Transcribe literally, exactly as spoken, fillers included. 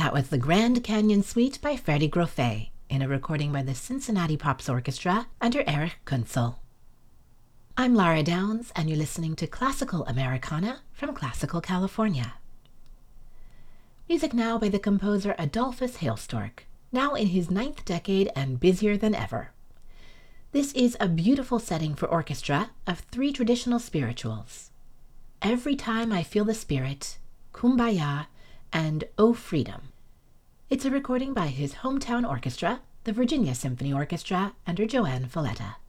That was the Grand Canyon Suite by Freddie Grofé in a recording by the Cincinnati Pops Orchestra under Erich Kunzel. I'm Lara Downs, and you're listening to Classical Americana from Classical California. Music now by the composer Adolphus Hailstork, now in his ninth decade and busier than ever. This is a beautiful setting for orchestra of three traditional spirituals: Every Time I Feel the Spirit, Kumbaya, and O Freedom. It's a recording by his hometown orchestra, the Virginia Symphony Orchestra, under Joanne Falletta.